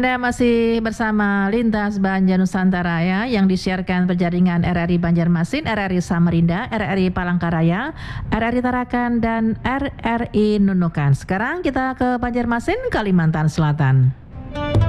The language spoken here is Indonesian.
Anda masih bersama Lintas Banjar Nusantara ya, yang disiarkan penjaringan RRI Banjarmasin, RRI Samarinda, RRI Palangkaraya, RRI Tarakan, dan RRI Nunukan. Sekarang kita ke Banjarmasin, Kalimantan Selatan.